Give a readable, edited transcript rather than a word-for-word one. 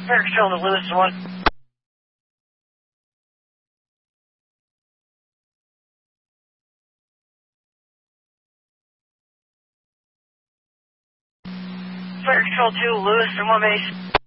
Fire Control to Lewis 1. Fire Control 2, Lewis and 1 base.